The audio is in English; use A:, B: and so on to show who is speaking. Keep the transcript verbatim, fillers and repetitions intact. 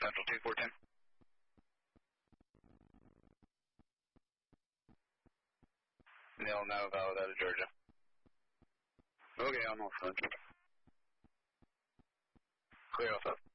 A: Central two four ten. Neil, now valid out of Georgia. Okay, I'm all set. Clear off up.